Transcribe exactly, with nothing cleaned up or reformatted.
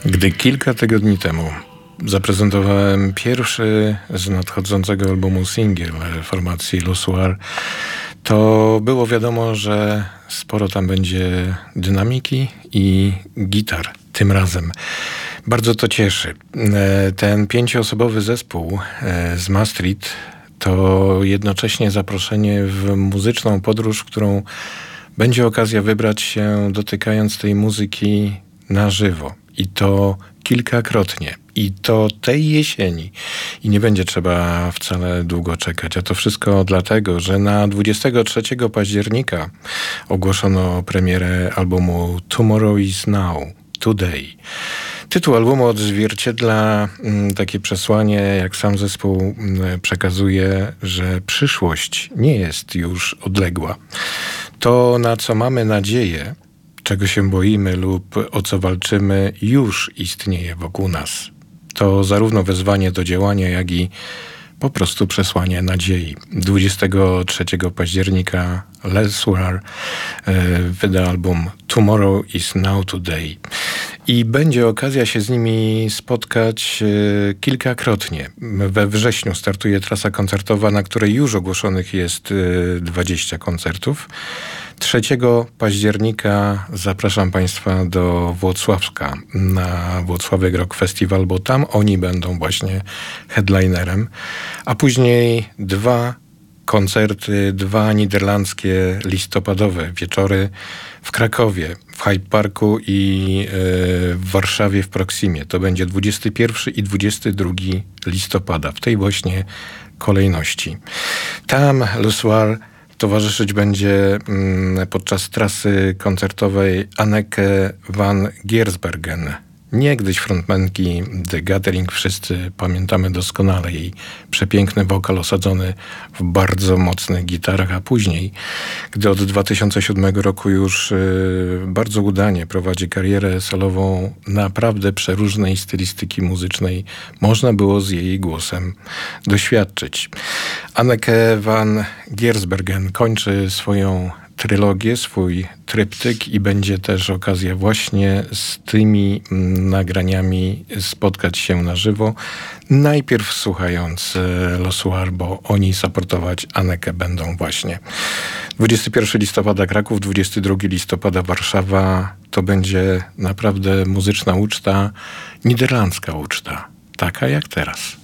Gdy kilka tygodni temu zaprezentowałem pierwszy z nadchodzącego albumu singiel formacji Le Soir, to było wiadomo, że sporo tam będzie dynamiki i gitar tym razem. Bardzo to cieszy. Ten pięcioosobowy zespół z Maastricht to jednocześnie zaproszenie w muzyczną podróż, którą będzie okazja wybrać się dotykając tej muzyki na żywo. I to kilkakrotnie. I to tej jesieni. I nie będzie trzeba wcale długo czekać. A to wszystko dlatego, że na dwudziestego trzeciego października ogłoszono premierę albumu Tomorrow is Now, Today. Tytuł albumu odzwierciedla m, takie przesłanie, jak sam zespół m, przekazuje, że przyszłość nie jest już odległa. To, na co mamy nadzieję, czego się boimy lub o co walczymy, już istnieje wokół nas. To zarówno wezwanie do działania, jak i po prostu przesłanie nadziei. dwudziestego trzeciego października Le Soir e, wyda album Tomorrow is Now Today. I będzie okazja się z nimi spotkać e, kilkakrotnie. We wrześniu startuje trasa koncertowa, na której już ogłoszonych jest e, dwadzieścia koncertów. trzeciego października zapraszam Państwa do Włocławska na Włocławek Rock Festival, bo tam oni będą właśnie headlinerem. A później dwa koncerty, dwa niderlandzkie listopadowe wieczory w Krakowie, w Hyde Parku i yy, w Warszawie w Proximie. To będzie dwudziestego pierwszego i dwudziestego drugiego listopada, w tej właśnie kolejności. Tam Le Soir towarzyszyć będzie mm, podczas trasy koncertowej Anneke van Giersbergen. Niegdyś frontmanki The Gathering, wszyscy pamiętamy doskonale jej przepiękny wokal osadzony w bardzo mocnych gitarach, a później, gdy od dwa tysiące siódmego roku już yy, bardzo udanie prowadzi karierę solową naprawdę przeróżnej stylistyki muzycznej, można było z jej głosem doświadczyć. Anneke van Giersbergen kończy swoją trylogię, swój tryptyk i będzie też okazja właśnie z tymi nagraniami spotkać się na żywo. Najpierw słuchając Le Soir, bo oni supportować Annekę będą właśnie. dwudziestego pierwszego listopada Kraków, dwudziestego drugiego listopada Warszawa. To będzie naprawdę muzyczna uczta, niderlandzka uczta, taka jak teraz.